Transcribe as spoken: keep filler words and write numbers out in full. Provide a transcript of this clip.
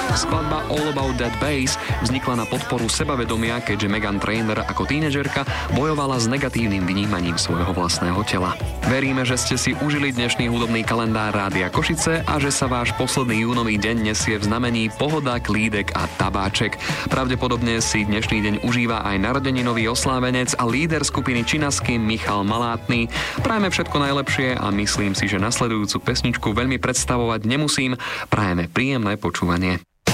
Skladba All About That Bass vznikla na podporu sebavedomia, keďže Meghan Trainor ako tínedžerka bojovala s negatívnym vnímaním svojho vlastného tela. Veríme, že ste si užili dnešný hudobný kalendár Rádia Košice a že sa váš posledný júnový deň nesie v znamení pohoda, klídek a tabáček. Pravdepodobne si dnešný deň užíva aj narodeninový oslávenec a líder skupiny Činasky Michal Malátny. Prajeme všetko najlepšie a myslím si, že nasledujúcu pesničku veľmi predstavovať nemusím. Prajeme príjemné počúvanie.